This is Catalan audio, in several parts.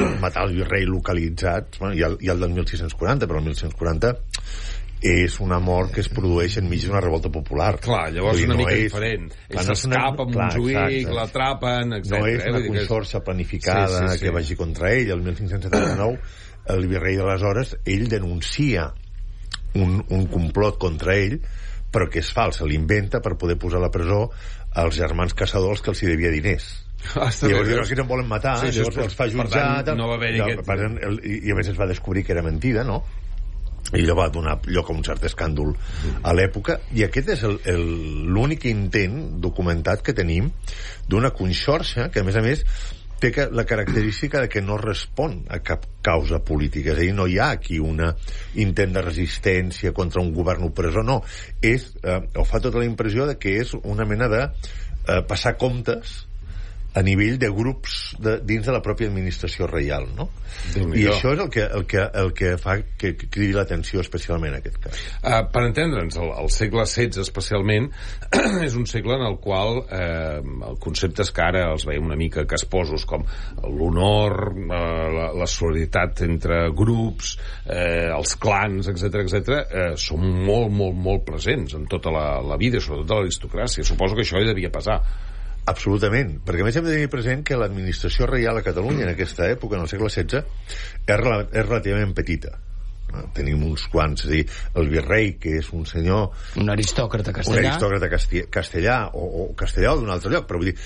matar el virrei localitzats, bueno, hi ha el del 1640, però el 1640 és una mort que es produeix enmig d'una revolta popular. Clar, llavors una mica diferent. Ell s'escapa a Montjuïc, l'atrapen, etc. No és una conxorxa planificada que vagi contra ell. El 1579, el virrei d'aleshores, ell denuncia un complot contra ell, però que és fals, se l'inventa per poder posar a la presó els germans caçadors que els hi devia diners. Llavors diuen que no volen matar, llavors els fa jutjar, no va haver-hi i a més es va descobrir que era mentida, no? I allò va donar lloc a un cert escàndol a l'època, i aquest és l'únic intent documentat que tenim d'una conxorxa que, a més, té la característica de que no respon a cap causa política. És a dir, no hi ha aquí un intent de resistència contra un govern opressor, no. O fa tota la impressió de que és una mena de passar comptes a nivell de grups dins de la pròpia administració reial, no? I això és el que fa que cridi l'atenció especialment en aquest cas. Per entendre'ns, el segle XVI especialment és un segle en el qual conceptes que ara els veiem una mica casposos, com l'honor, la solidaritat entre grups, els clans, etc., són molt, molt, molt presents en tota la vida, sobretot a l'aristocràcia. Suposo que això hi devia passar. Absolutament, perquè a més hem de tenir present que l'administració reial a Catalunya en aquesta època, en el segle XVI, és relativament petita. Tenim uns quants, és a dir, el virrei, que és un senyor... Un aristòcrata castellà, o castellà d'un altre lloc, però vull dir...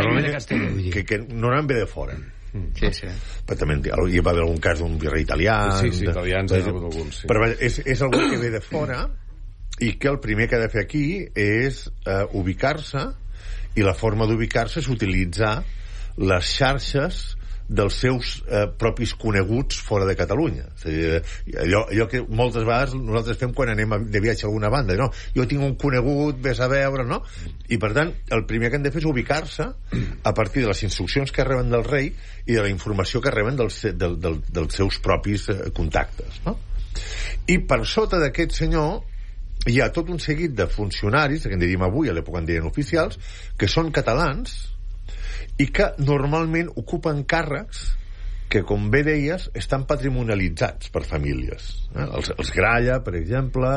Que normalment ve de fora. Sí. Però també hi va haver algun cas d'un virrei italià... Sí, italians hi ha hagut alguns, sí. Però és algú que ve de fora i que el primer que ha de fer aquí és ubicar-se, i la forma d'ubicar-se és utilitzar les xarxes dels seus propis coneguts fora de Catalunya. És a dir, allò que moltes vegades nosaltres fem quan anem de viatge a alguna banda, no? Jo tinc un conegut, ves a veure, no? I per tant, el primer que han de fer és ubicar-se a partir de les instruccions que reben del rei i de la informació que reben dels seus propis contactes, no? I per sota d'aquest senyor hi ha tot un seguit de funcionaris, que en diríem avui, a l'època en deien oficials, que són catalans i que normalment ocupen càrrecs que, com bé deies, estan patrimonialitzats per famílies. Els Gralla, per exemple,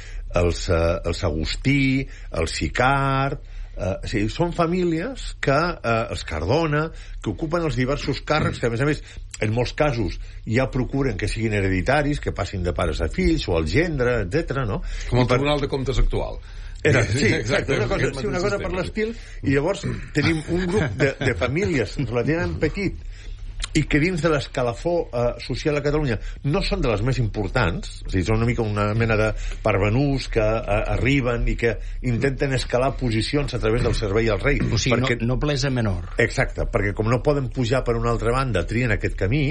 els Agustí, els Sicard... són famílies que els Cardona, que ocupen els diversos càrrecs que, a més, en molts casos ja procuren que siguin hereditaris, que passin de pares a fills, o al gendre, etc. No? Com el Tribunal de Comptes actual. Sí, exacte, una cosa per l'estil. I llavors tenim un grup de famílies relativament petit i que dins de l'escalafó social a Catalunya no són de les més importants, és a dir, són una mica una mena de parvenús que arriben i que intenten escalar posicions a través del servei al rei. O sigui, perquè, noblesa menor. Exacte, perquè com no poden pujar per una altra banda, trien aquest camí,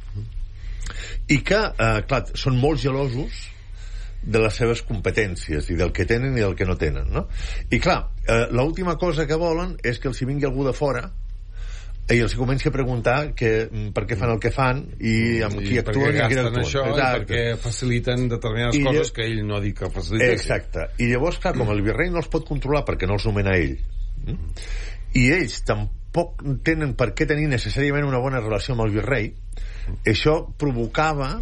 i que, clar, són molt gelosos de les seves competències i del que tenen i del que no tenen, no? I clar, l'última cosa que volen és que els hi vingui algú de fora i els comenci a preguntar per què fan el que fan i amb qui actuen i qui no actuen. Això, i per què faciliten determinades coses que ell no ha dit que faciliten. Exacte. I llavors, clar, com el virrei no els pot controlar perquè no els nomena ell, i ells tampoc tenen per què tenir necessàriament una bona relació amb el virrei, això provocava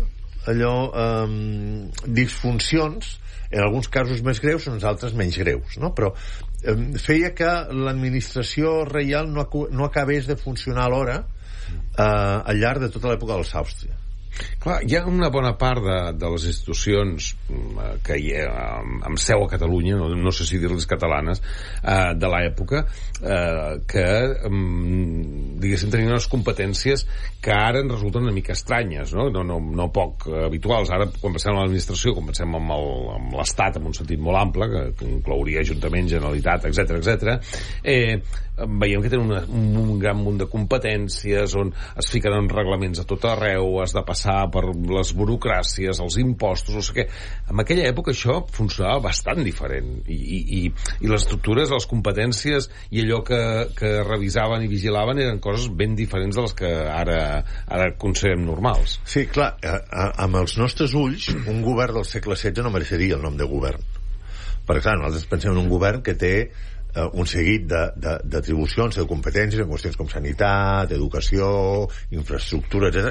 disfuncions, en alguns casos més greus, en altres menys greus, no? Però feia que l'administració reial no acabés de funcionar alhora al llarg de tota l'època dels Àustria. Clar, hi ha una bona part de les institucions que hi ha amb seu a Catalunya, no sé si dir-les catalanes, de l'època, que diguéssim tenien unes competències que ara ens resulten una mica estranyes, no poc habituals. Ara, quan pensem en l'administració, quan pensem en l'Estat en un sentit molt ample, que inclouria Ajuntament, Generalitat, etc., veiem que tenen un gran munt de competències on es fiquen en reglaments a tot arreu, has de passar per les burocràcies, els impostos, no sé què. En aquella època això funcionava bastant diferent i les estructures, les competències i allò que revisaven i vigilaven eren coses ben diferents de les que ara considerem normals. Sí, clar, amb els nostres ulls un govern del segle XVI no mereixeria el nom de govern, perquè clar, nosaltres pensem en un govern que té un seguit d'atribucions, de competències en qüestions com sanitat, educació, infraestructura, etc.,